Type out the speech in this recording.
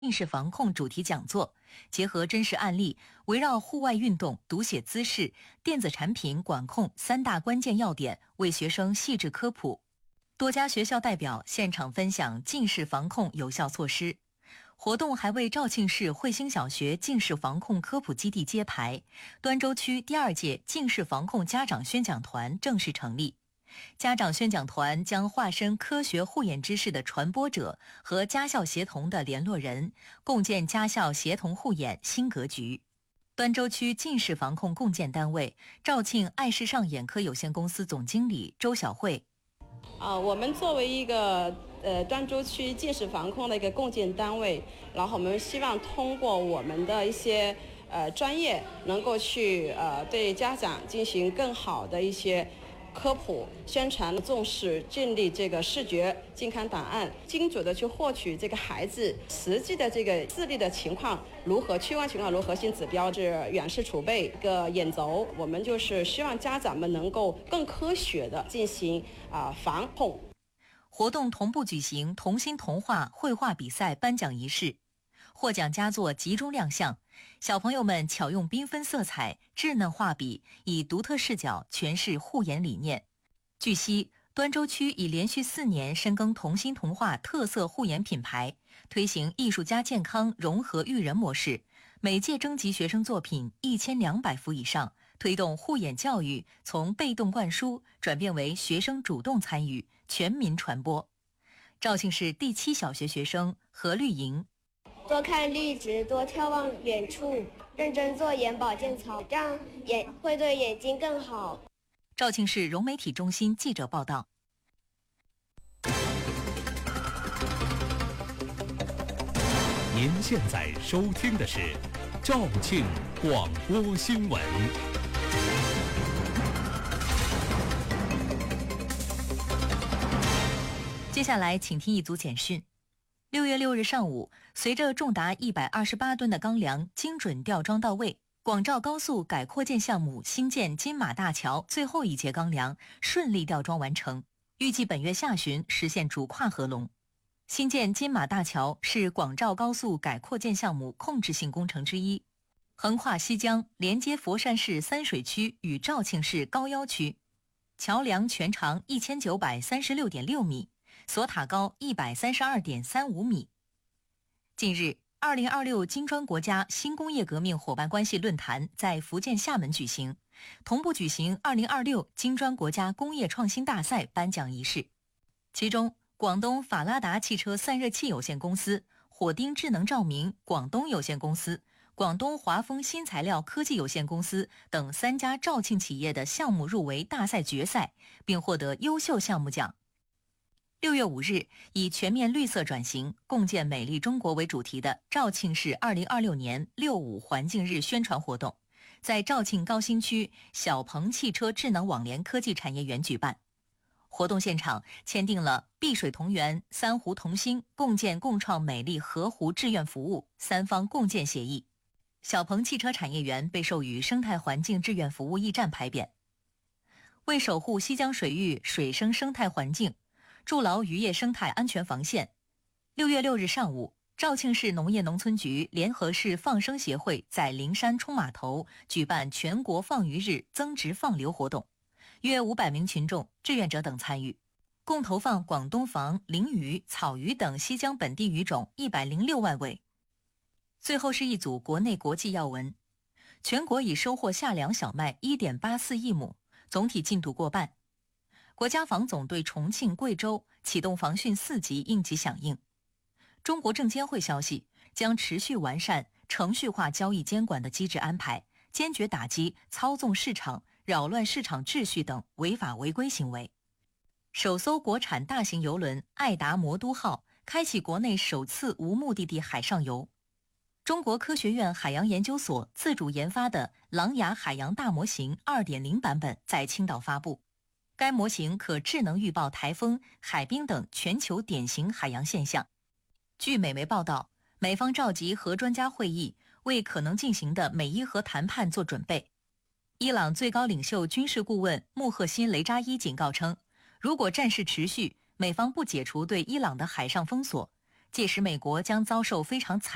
近视防控主题讲座，结合真实案例，围绕户外运动、读写姿势、电子产品管控三大关键要点，为学生细致科普。多家学校代表现场分享近视防控有效措施。活动还为肇庆市惠兴小学近视防控科普基地揭牌，端州区第2届近视防控家长宣讲团正式成立。家长宣讲团将化身科学护眼知识的传播者和家校协同的联络人，共建家校协同护眼新格局。端州区近视防控共建单位肇庆爱视上眼科有限公司总经理周晓慧。 我们作为一个端州区近视防控的一个共建单位，然后我们希望通过我们的一些专业，能够去对家长进行更好的一些科普宣传，重视建立这个视觉健康档案，精准的去获取这个孩子实际的这个视力的情况如何，屈光情况如何，新指标是远视储备一个眼轴。我们就是希望家长们能够更科学的进行防控。 活动同步举行童心童话绘画比赛颁奖仪式，获奖佳作集中亮相，小朋友们巧用缤纷色彩、稚嫩画笔，以独特视角诠释护眼理念。据悉，端州区已连续4年深耕童心童话特色护眼品牌，推行艺术加健康融合育人模式，每届征集学生作品1200幅以上，推动护眼教育从被动灌输转变为学生主动参与，全民传播。肇庆市第7小学学生何绿莹： 多看绿植，多眺望远处，认真做眼保健操，这样会对眼睛更好。 肇庆市融媒体中心记者报道。 您现在收听的是肇庆广播新闻。 接下来请听一组简讯。6月6日上午，随着重达128吨的钢梁精准吊装到位，广肇高速改扩建项目新建金马大桥最后一节钢梁顺利吊装完成，预计本月下旬实现主跨合龙。新建金马大桥是广肇高速改扩建项目控制性工程之一，横跨西江，连接佛山市三水区与肇庆市高腰区。桥梁全长1936.6米，索塔高132.35米。近日，2026金砖国家新工业革命伙伴关系论坛在福建厦门举行，同步举行2026金砖国家工业创新大赛颁奖仪式。其中，广东法拉达汽车散热器有限公司、火丁智能照明广东有限公司、广东华丰新材料科技有限公司等3家肇庆企业的项目入围大赛决赛，并获得优秀项目奖。6月5日，以全面绿色转型，共建美丽中国为主题的肇庆市2026年6·5环境日宣传活动，在肇庆高新区小鹏汽车智能网联科技产业园举办。活动现场签订了碧水同源、三湖同心共建共创美丽河湖志愿服务3方共建协议。小鹏汽车产业园被授予生态环境志愿服务驿站牌匾。为守护西江水域水生生态环境，筑牢渔业生态安全防线，6月6日上午，肇庆市农业农村局联合市放生协会在灵山冲码头举办全国放鱼日增值放流活动，约500名群众、志愿者等参与，共投放广东鲂、鲮鱼、草鱼等西江本地鱼种106万尾。最后是一组国内国际要闻。全国已收获夏粮小麦1.84亿亩，总体进度过半。国家防总对重庆、贵州启动防汛4级应急响应。中国证监会消息，将持续完善程序化交易监管的机制安排，坚决打击操纵市场、扰乱市场秩序等违法违规行为。首艘国产大型邮轮爱达魔都号开启国内首次无目的地海上游。中国科学院海洋研究所自主研发的狼牙海洋大模型 2.0 版本在青岛发布。该模型可智能预报台风、海冰等全球典型海洋现象。据美媒报道，美方召集核专家会议，为可能进行的美伊核谈判做准备。伊朗最高领袖军事顾问穆赫辛·雷扎伊警告称，如果战事持续，美方不解除对伊朗的海上封锁，届时美国将遭受非常惨